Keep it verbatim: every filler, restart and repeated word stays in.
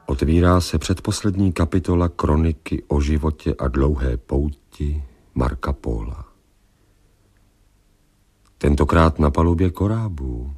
Otvírá se předposlední kapitola kroniky o životě a dlouhé pouti Marca Pola. Tentokrát na palubě korábů.